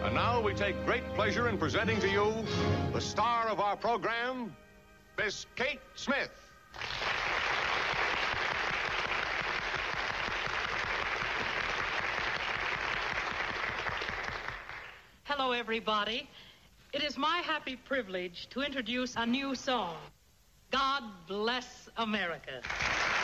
And now we take great pleasure in presenting to you the star of our program, Miss Kate Smith. Hello, everybody. It is my happy privilege to introduce a new song, God Bless America.